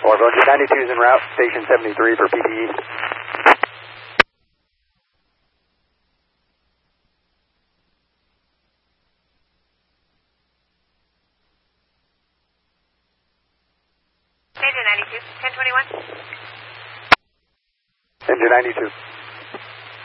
Engine 92 is en route, station 73 for PPE. Engine 92, 1021. Engine 92.